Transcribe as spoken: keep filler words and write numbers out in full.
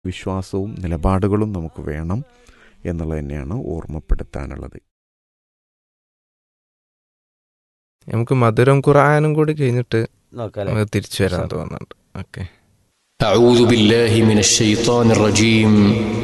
വിശ്വാസവും നിലപാടുകളും നമുക്ക് വേണം എന്നുള്ളത് തന്നെയാണ് ഓർമ്മപ്പെടുത്താനുള്ളത്. നമുക്ക് മധുരം ഖുർആനും കൂടി കഴിഞ്ഞിട്ട് നോക്കാം നമുക്ക് തിരിച്ചു വരാൻ തോന്നുന്നുണ്ട്. ഓക്കെ. أعوذ بالله من الشيطان الرجيم